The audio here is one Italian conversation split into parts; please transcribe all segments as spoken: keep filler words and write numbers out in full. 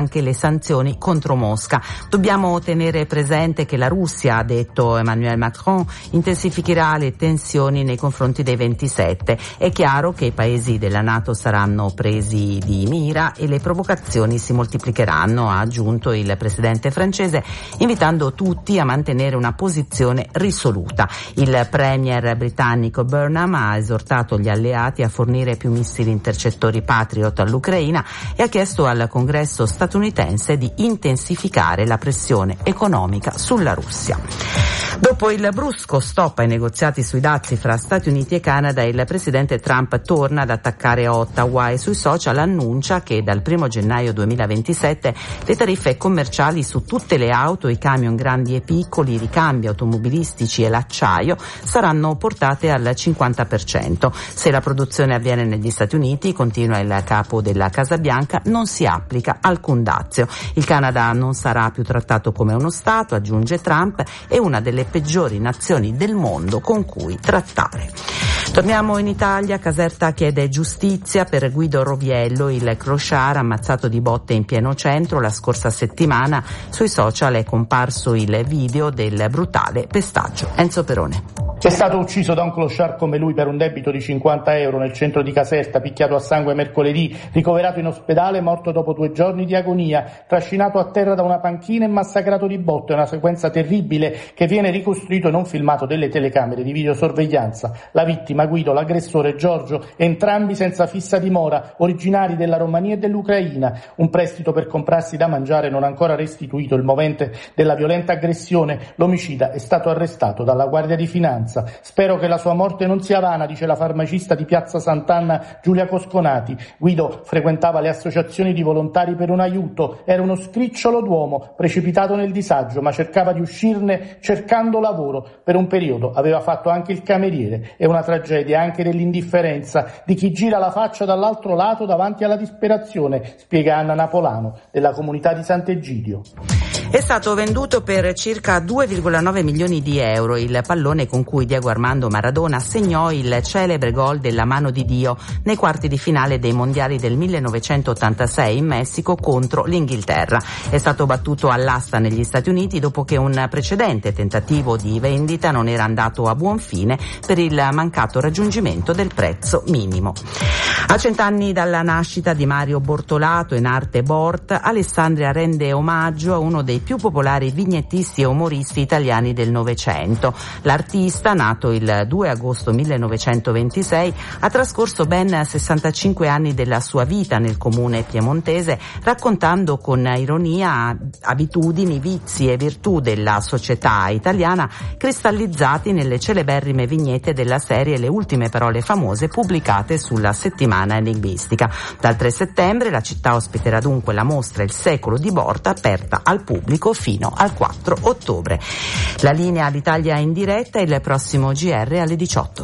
anche le sanzioni contro Mosca. Dobbiamo tenere presente che la Russia, ha detto Emmanuel Macron, intensificherà le tensioni nei confronti dei ventisette. È chiaro che i paesi della NATO saranno presi di mira e le provocazioni si moltiplicheranno, ha aggiunto il presidente francese, invitando tutti a mantenere una posizione risoluta. Il premier britannico Burnham ha esortato gli alleati a fornire più missili intercettori Patriot all'Ucraina e ha chiesto al Congresso statunitense di intensificare la pressione economica sulla Russia. Dopo il brusco stop ai negoziati sui dazi fra Stati Uniti e Canada, il presidente Trump torna ad attaccare Ottawa e sui social annuncia che dal primo gennaio duemilaventisette le tariffe commerciali su tutte le auto, i camion grandi e piccoli, i ricambi automobilistici e l'acciaio saranno portate al cinquanta per cento. Se la produzione avviene negli Stati Uniti, continua il capo della Casa Bianca, non si applica alcun dazio. Il Canada non sarà più trattato come uno Stato, aggiunge Trump, è una delle peggiori nazioni del mondo con cui trattare. Torniamo in Italia. Caserta chiede giustizia per Guido Roviello, il crociar ammazzato di botte in pieno centro la scorsa settimana. Sui social è comparso il video del brutale pestaggio. Enzo Perone. È stato ucciso da un clochard come lui per un debito di cinquanta euro nel centro di Caserta, picchiato a sangue mercoledì, ricoverato in ospedale, morto dopo due giorni di agonia, trascinato a terra da una panchina e massacrato di botte. È una sequenza terribile che viene ricostruito in un filmato delle telecamere di videosorveglianza. La vittima Guido, l'aggressore Giorgio, entrambi senza fissa dimora, originari della Romania e dell'Ucraina. Un prestito per comprarsi da mangiare non ancora restituito. Il movente della violenta aggressione, l'omicida, è stato arrestato dalla Guardia di Finanza. Spero che la sua morte non sia vana, dice la farmacista di Piazza Sant'Anna Giulia Cosconati. Guido frequentava le associazioni di volontari per un aiuto, era uno scricciolo d'uomo precipitato nel disagio, ma cercava di uscirne cercando lavoro. Per un periodo aveva fatto anche il cameriere. È una tragedia anche dell'indifferenza di chi gira la faccia dall'altro lato davanti alla disperazione, spiega Anna Napolano della comunità di Sant'Egidio. È stato venduto per circa due virgola nove milioni di euro il pallone con cui Diego Armando Maradona segnò il celebre gol della mano di Dio nei quarti di finale dei mondiali del millenovecentottantasei in Messico contro l'Inghilterra. È stato battuto all'asta negli Stati Uniti dopo che un precedente tentativo di vendita non era andato a buon fine per il mancato raggiungimento del prezzo minimo. A cent'anni dalla nascita di Mario Bortolato, in arte Bort, Alessandria rende omaggio a uno dei più popolari vignettisti e umoristi italiani del Novecento. L'artista, nato il due agosto millenovecentoventisei, ha trascorso ben sessantacinque anni della sua vita nel comune piemontese, raccontando con ironia abitudini, vizi e virtù della società italiana cristallizzati nelle celeberrime vignette della serie Le ultime parole famose pubblicate sulla settimana enigmistica. Dal tre settembre la città ospiterà dunque la mostra Il secolo di Bort, aperta al pubblico fino al quattro ottobre. La linea d'Italia in diretta e il prossimo G R alle diciotto.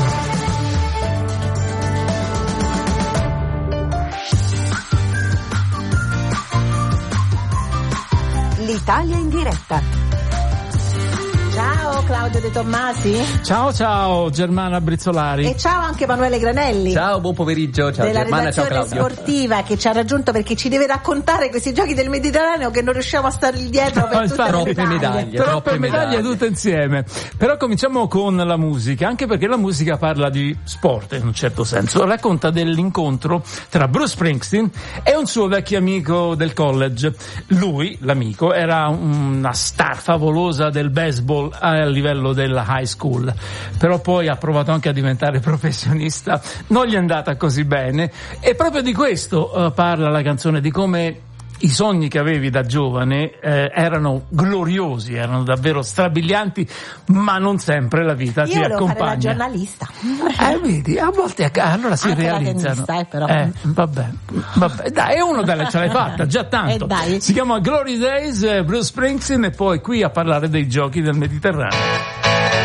L'Italia in diretta. Ciao Claudio De Tommasi. Ciao ciao Germana Brizzolari. E ciao anche Emanuele Granelli. Ciao, buon pomeriggio. Ciao della Germana, ciao Claudio. Sportiva che ci ha raggiunto perché ci deve raccontare questi giochi del Mediterraneo che non riusciamo a stargli dietro per no, tutte troppe le medaglie. medaglie. Troppe, troppe medaglie, medaglie tutte insieme. Però cominciamo con la musica, anche perché la musica parla di sport in un certo senso. Racconta dell'incontro tra Bruce Springsteen e un suo vecchio amico del college. Lui, l'amico, era una star favolosa del baseball a livello della high school, però poi ha provato anche a diventare professionista, non gli è andata così bene, e proprio di questo uh, parla la canzone, di come i sogni che avevi da giovane eh, erano gloriosi, erano davvero strabilianti, ma non sempre la vita Io ti accompagna. Io volevo fare la giornalista. Eh, vedi, a volte allora si anche realizzano. La tennista, eh, però. Eh, vabbè, vabbè, dai, è uno delle ce l'hai fatta, già tanto. Eh, dai. Si chiama Glory Days, Bruce Springsteen, e poi qui a parlare dei giochi del Mediterraneo.